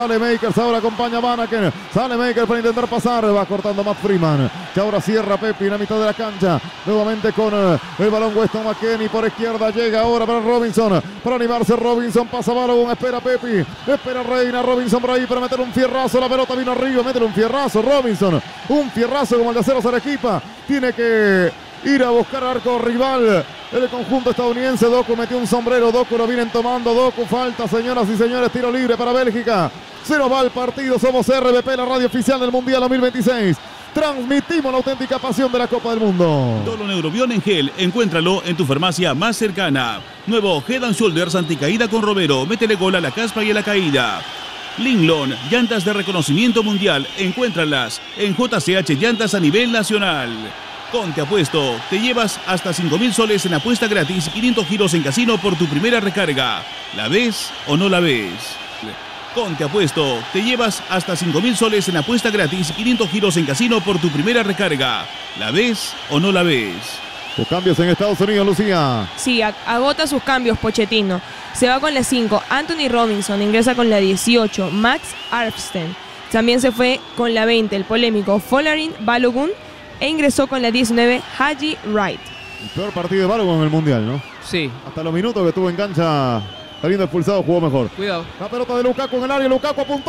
Sale Makers, ahora acompaña a Vanaken. Sale Makers para intentar pasar. Va cortando Matt Freeman. Que ahora cierra Pepi en la mitad de la cancha. Nuevamente con el balón Weston McKennie por izquierda. Llega ahora para Robinson. Para animarse Robinson. Pasa Balogun. Espera Pepi. Espera Reina. Robinson por ahí para meter un fierrazo. La pelota vino arriba. Mete un fierrazo Robinson. Un fierrazo como el de Aceros Arequipa. Tiene que ir a buscar arco rival. El conjunto estadounidense. Doku metió un sombrero. Doku lo vienen tomando. Doku falta, señoras y señores. Tiro libre para Bélgica. Se nos va el partido. Somos RBP, la radio oficial del Mundial 2026. Transmitimos la auténtica pasión de la Copa del Mundo. Dolon Neurobion en gel. Encuéntralo en tu farmacia más cercana. Nuevo Head and Shoulders anticaída con Robero. Métele gol a la caspa y a la caída. Linglon, llantas de reconocimiento mundial. Encuéntralas en JCH Llantas a nivel nacional. Con Te Apuesto, te llevas hasta 5.000 soles en apuesta gratis y 500 giros en casino por tu primera recarga. ¿La ves o no la ves? Con Te Apuesto, te llevas hasta 5.000 soles en apuesta gratis y 500 giros en casino por tu primera recarga. ¿La ves o no la ves? Sus cambios en Estados Unidos, Lucía. Sí, agota sus cambios Pochettino. Se va con la 5, Anthony Robinson ingresa con la 18, Max Arfsten. También se fue con la 20, el polémico Folarin Balogun. E ingresó con la 19, Haji Wright. El peor partido de Balogun en el Mundial, ¿no? Sí. Hasta los minutos que estuvo en cancha, saliendo expulsado, jugó mejor. Cuidado. La pelota de Lukaku en el área. Lukaku apuntó.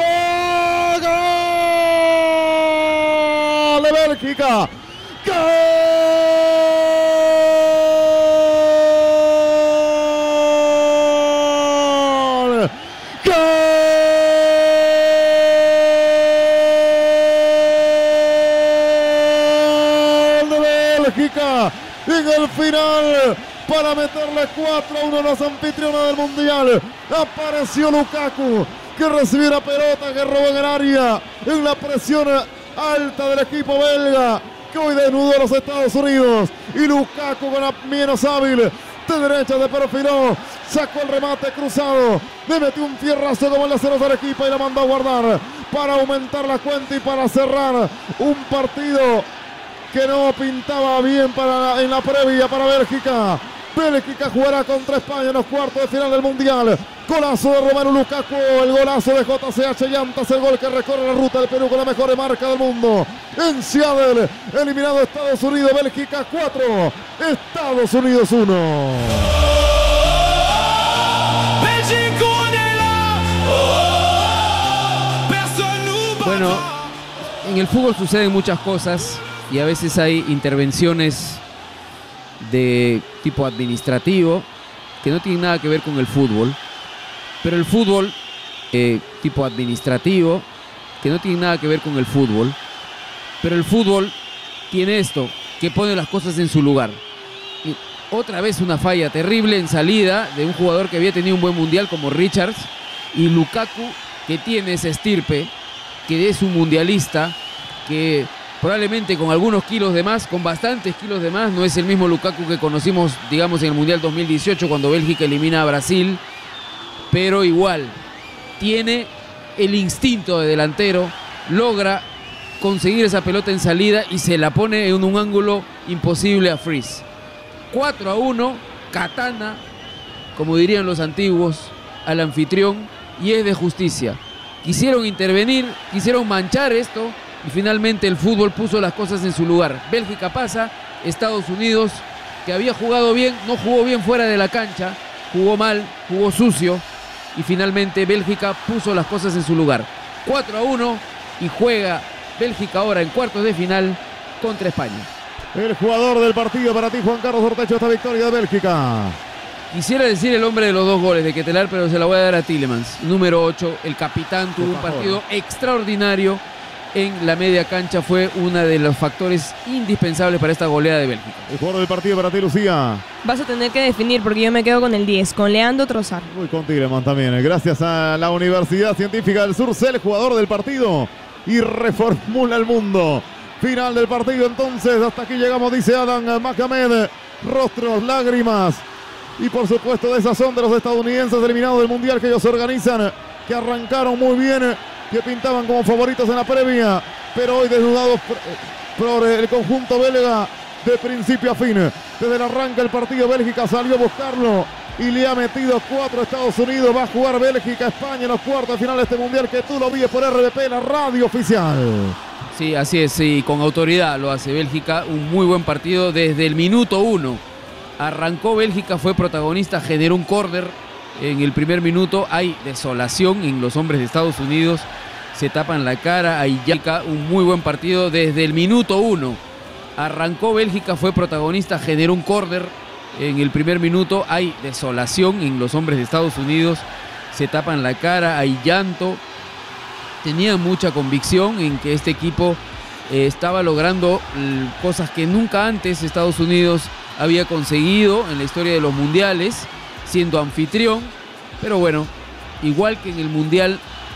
¡Gol de Bélgica! ¡Gol! Bélgica en el final para meterle 4-1 a los anfitriones del Mundial. Apareció Lukaku, que recibió la pelota que robó en el área en la presión alta del equipo belga, que hoy desnudó a los Estados Unidos. Y Lukaku, con la menos hábil de derecha, de perfiló, sacó el remate cruzado, le metió un fierrazo como el de Aceros Arequipa y la mandó a guardar para aumentar la cuenta y para cerrar un partido que no pintaba bien en la previa para Bélgica. Bélgica jugará contra España en los cuartos de final del Mundial. Golazo de Romelu Lukaku, el golazo de JCH Llantas, el gol que recorre la ruta del Perú con la mejor marca del mundo. En Seattle, eliminado Estados Unidos, Bélgica 4, Estados Unidos 1. Bueno, en el fútbol suceden muchas cosas y a veces hay intervenciones de tipo administrativo que no tienen nada que ver con el fútbol, pero el fútbol tipo administrativo que no tiene nada que ver con el fútbol, pero el fútbol tiene esto, que pone las cosas en su lugar. Y otra vez una falla terrible en salida de un jugador que había tenido un buen mundial como Richards, y Lukaku, que tiene esa estirpe, que es un mundialista, que probablemente con algunos kilos de más, con bastantes kilos de más, no es el mismo Lukaku que conocimos, digamos, en el Mundial 2018 cuando Bélgica elimina a Brasil, pero igual, tiene el instinto de delantero, logra conseguir esa pelota en salida y se la pone en un ángulo imposible a Freeze. 4-1, katana, como dirían los antiguos, al anfitrión, y es de justicia. Quisieron intervenir, quisieron manchar esto, y finalmente el fútbol puso las cosas en su lugar. Bélgica pasa, Estados Unidos, que había jugado bien, no jugó bien fuera de la cancha, jugó mal, jugó sucio, y finalmente Bélgica puso las cosas en su lugar. 4-1 y juega Bélgica ahora en cuartos de final contra España. El jugador del partido para ti, Juan Carlos Ortecho, esta victoria de Bélgica. Quisiera decir el hombre de los 2 goles de Ketelaere, pero se la voy a dar a Tielemans. Número 8, el capitán, tuvo un partido extraordinario en la media cancha, fue uno de los factores indispensables para esta goleada de Bélgica. El jugador del partido para ti, Lucía. Vas a tener que definir porque yo me quedo con el 10, con Leandro Trossard. Muy con Tielemans también. Gracias a la Universidad Científica del Sur, el jugador del partido y reformula el mundo. Final del partido entonces, hasta aquí llegamos, dice Adam Mohamed. Rostros, lágrimas y por supuesto desazón de los estadounidenses eliminados del Mundial que ellos organizan, que arrancaron muy bien, que pintaban como favoritos en la previa, pero hoy desnudados por el conjunto belga de principio a fin. Desde el arranque del partido, Bélgica salió a buscarlo, y le ha metido 4 a Estados Unidos. Va a jugar Bélgica, España en los cuartos de final de este mundial que tú lo vives por RBP, la radio oficial. Sí, así es, sí, con autoridad lo hace Bélgica. Un muy buen partido desde el minuto 1. Arrancó Bélgica, fue protagonista, generó un córner en el primer minuto. Hay desolación en los hombres de Estados Unidos. Se tapan la cara. Hay ya un muy buen partido desde el minuto 1. Arrancó Bélgica, fue protagonista, generó un córner en el primer minuto. Hay desolación en los hombres de Estados Unidos. Se tapan la cara, hay llanto. Tenían mucha convicción en que este equipo estaba logrando cosas que nunca antes Estados Unidos había conseguido en la historia de los mundiales, siendo anfitrión. Pero bueno, igual que en el Mundial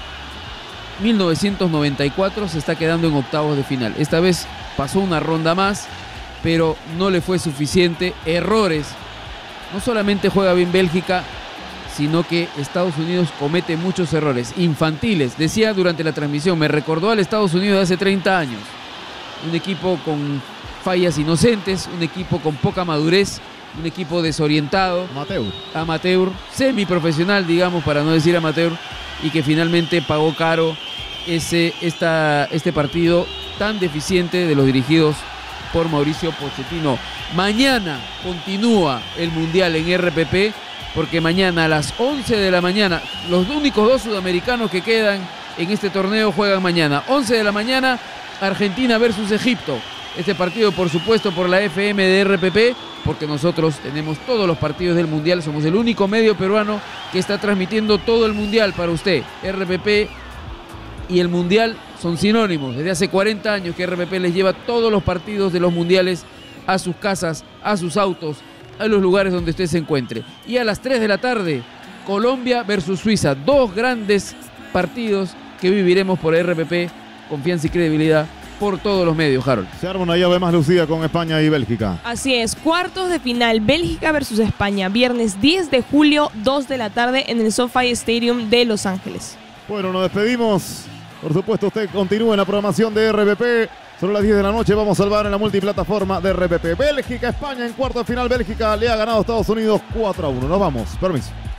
1994, se está quedando en octavos de final. Esta vez pasó una ronda más, pero no le fue suficiente. Errores. No solamente juega bien Bélgica, sino que Estados Unidos comete muchos errores infantiles. Decía durante la transmisión, me recordó al Estados Unidos de hace 30 años. Un equipo con fallas inocentes, un equipo con poca madurez, un equipo desorientado, amateur, semiprofesional, digamos, para no decir amateur, y que finalmente pagó caro este partido tan deficiente de los dirigidos por Mauricio Pochettino. Mañana continúa el Mundial en RPP, porque mañana a las 11 de la mañana, los únicos 2 sudamericanos que quedan en este torneo juegan mañana. 11 de la mañana, Argentina versus Egipto. Este partido, por supuesto, por la FM de RPP, porque nosotros tenemos todos los partidos del Mundial. Somos el único medio peruano que está transmitiendo todo el Mundial para usted. RPP y el Mundial son sinónimos. Desde hace 40 años que RPP les lleva todos los partidos de los mundiales a sus casas, a sus autos, a los lugares donde usted se encuentre. Y a las 3 de la tarde, Colombia versus Suiza. 2 grandes partidos que viviremos por RPP. Confianza y credibilidad por todos los medios, Harold. Se arma una llave más lucida con España y Bélgica. Así es, cuartos de final, Bélgica versus España, viernes 10 de julio, 2 de la tarde en el SoFi Stadium de Los Ángeles. Bueno, nos despedimos. Por supuesto, usted continúa en la programación de RPP. Son las 10 de la noche, vamos al bar en la multiplataforma de RPP. Bélgica, España en cuarto de final. Bélgica le ha ganado a Estados Unidos 4-1. Nos vamos, permiso.